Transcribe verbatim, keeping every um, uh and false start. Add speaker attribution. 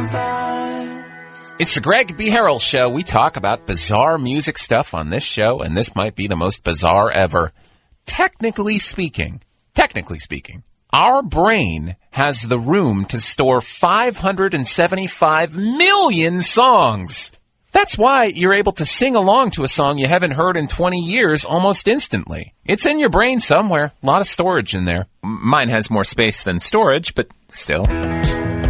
Speaker 1: It's the Greg B. Harrell Show. We talk about bizarre music stuff on this show, and this might be the most bizarre ever. Technically speaking, technically speaking, our brain has the room to store five hundred seventy-five million songs. That's why you're able to sing along to a song you haven't heard in twenty years almost instantly. It's in your brain somewhere. A lot of storage in there. Mine has more space than storage, but still.